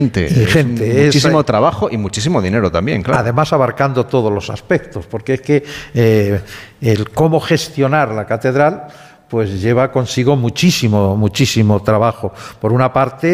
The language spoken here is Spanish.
ingente. Muchísimo trabajo y muchísimo dinero también, claro. Además, abarcando todos los aspectos, porque es que el cómo gestionar la catedral pues lleva consigo muchísimo trabajo. Por una parte,